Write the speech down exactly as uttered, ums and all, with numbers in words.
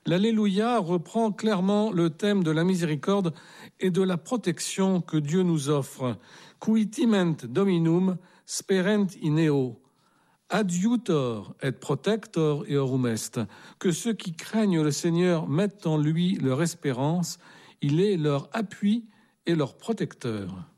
L'Alléluia reprend clairement le thème de la miséricorde et de la protection que Dieu nous offre. Qui timent dominum sperent in eo. Adiutor et protector eorum est. Que ceux qui craignent le Seigneur mettent en lui leur espérance. Il est leur appui et leur protecteur.